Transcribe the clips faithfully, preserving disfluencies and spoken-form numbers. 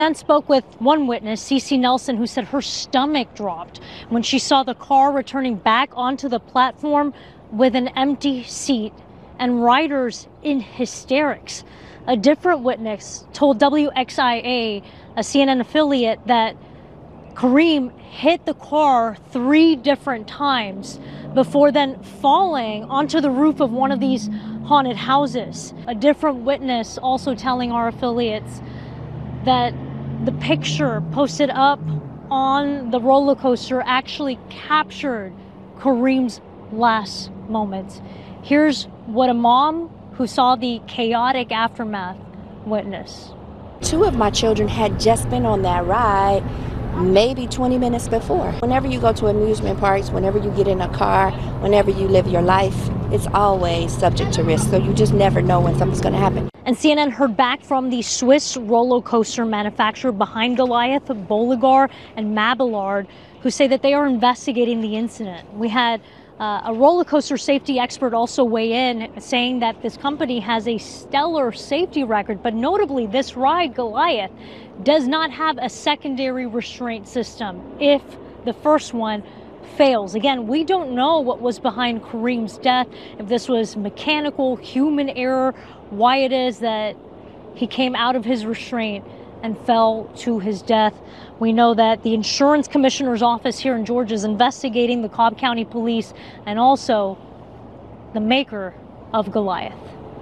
Then spoke with one witness, Cece Nelson, who said her stomach dropped when she saw the car returning back onto the platform with an empty seat and riders in hysterics. A different witness told W X I A, a C N N affiliate, that Kareem hit the car three different times before then falling onto the roof of one of these haunted houses. A different witness also telling our affiliates that the picture posted up on the roller coaster actually captured Kareem's last moments. Here's what a mom who saw the chaotic aftermath witnessed. Two of my children had just been on that ride maybe twenty minutes before. Whenever you go to amusement parks, whenever you get in a car, whenever you live your life, it's always subject to risk. So you just never know when something's going to happen. And C N N heard back from the Swiss roller coaster manufacturer behind Goliath, Bolliger and Mabillard, who say that they are investigating the incident. We had uh, a roller coaster safety expert also weigh in, saying that this company has a stellar safety record, but notably this ride, Goliath, does not have a secondary restraint system if the first one fails. Again, we don't know what was behind Kareem's death, if this was mechanical, human error, why it is that he came out of his restraint and fell to his death. We know that the insurance commissioner's office here in Georgia is investigating the Cobb County Police and also the maker of Goliath.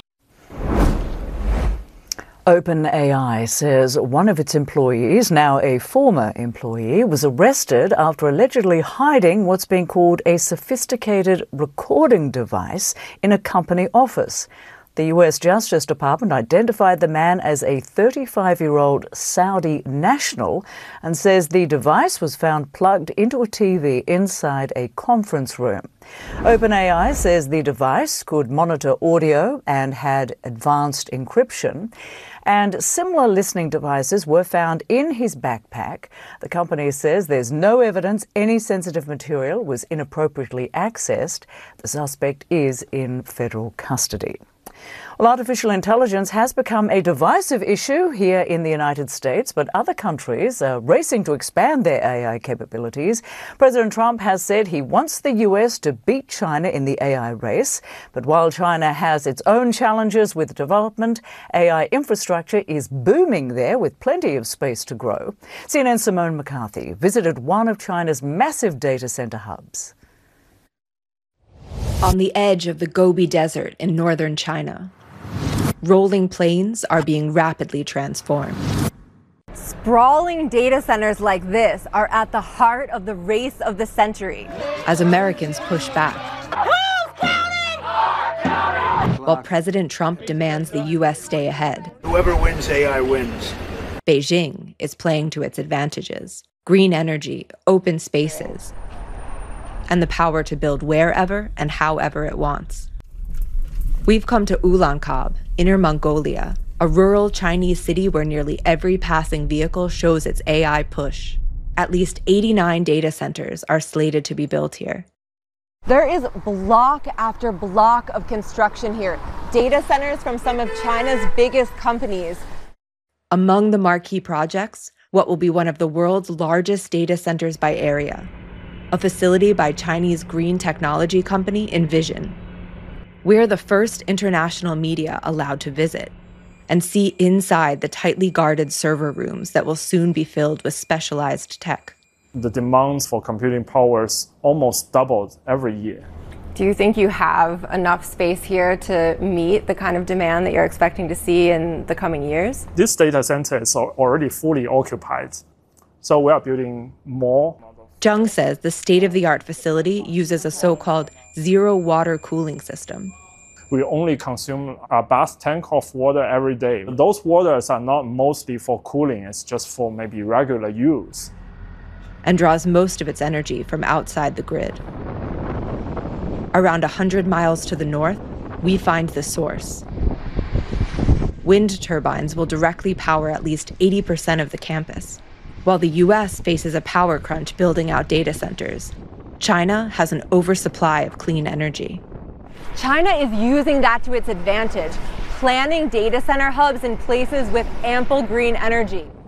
OpenAI says one of its employees, now a former employee, was arrested after allegedly hiding what's being called a sophisticated recording device in a company office. The U S Justice Department identified the man as a thirty-five-year-old Saudi national and says the device was found plugged into a T V inside a conference room. OpenAI says the device could monitor audio and had advanced encryption, and similar listening devices were found in his backpack. The company says there's no evidence any sensitive material was inappropriately accessed. The suspect is in federal custody. Well, artificial intelligence has become a divisive issue here in the United States, but other countries are racing to expand their A I capabilities. President Trump has said he wants the U S to beat China in the A I race. But while China has its own challenges with development, A I infrastructure is booming there with plenty of space to grow. C N N's Simone McCarthy visited one of China's massive data center hubs. On the edge of the Gobi Desert in northern China, rolling plains are being rapidly transformed. Sprawling data centers like this are at the heart of the race of the century. As Americans push back, while President Trump demands the U S stay ahead, whoever wins A I wins. Beijing is playing to its advantages: green energy, open spaces, and the power to build wherever and however it wants. We've come to Ulaanbaatar, Inner Mongolia, a rural Chinese city where nearly every passing vehicle shows its A I push. At least eighty-nine data centers are slated to be built here. There is block after block of construction here. Data centers from some of China's biggest companies. Among the marquee projects, what will be one of the world's largest data centers by area, a facility by Chinese green technology company Envision. We're the first international media allowed to visit and see inside the tightly guarded server rooms that will soon be filled with specialized tech. The demands for computing powers almost doubled every year. Do you think you have enough space here to meet the kind of demand that you're expecting to see in the coming years? This data center is already fully occupied, so we are building more. Zhang says the state-of-the-art facility uses a so-called zero-water cooling system. We only consume a bath tank of water every day. Those waters are not mostly for cooling, it's just for maybe regular use. And draws most of its energy from outside the grid. Around one hundred miles to the north, we find the source. Wind turbines will directly power at least eighty percent of the campus. While the U S faces a power crunch building out data centers, China has an oversupply of clean energy. China is using that to its advantage, planning data center hubs in places with ample green energy.